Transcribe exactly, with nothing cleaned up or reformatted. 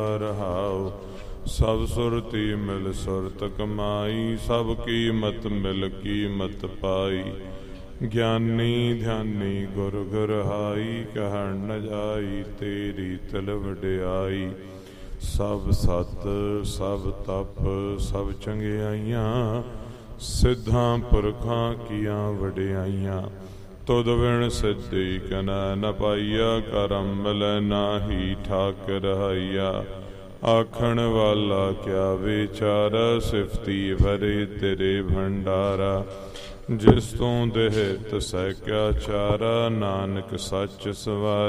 ਰਹਾਉ। ਸਭ ਸੁਰਤੀ ਮਿਲ ਸੁਰਤ ਕਮਾਈ, ਸਭ ਕੀਮਤ ਮਿਲ ਕੀਮਤ ਪਾਈ। ਗਿਆਨੀ ਧਿਆਨੀ ਗੁਰ ਗੁਰਹਾਈ, ਕਹਿਣ ਨ ਜਾਈ ਤੇਰੀ ਤਿਲ ਵਡਿਆਈ। ਸਭ ਸਤ ਸਭ ਤਪ ਸਭ ਚੰਗਿਆਈਆਂ, ਸਿੱਧਾਂ ਪੁਰਖਾਂ ਕੀਆਂ ਵਡਿਆਈਆਂ। ਤੁਧ ਬਿਨ ਸਿੱਧੀ ਕਨੈ ਨ ਪਾਈਆ, ਕਰਮ ਮਿਲੈ ਨਾਹੀ ਠਾਕੁਰ ਹਾਈਆ। ਆਖਣ ਵਾਲਾ ਕਿਆ ਵਿਚਾਰਾ, ਸਿਫਤੀ ਭਰੇ ਤੇਰੇ ਭੰਡਾਰਾ। ਜਿਸ ਤੋਂ ਦੇਹ ਤਿਸੈ ਕਿਆ ਚਾਰਾ, ਨਾਨਕ ਸੱਚ ਸਵਾਰ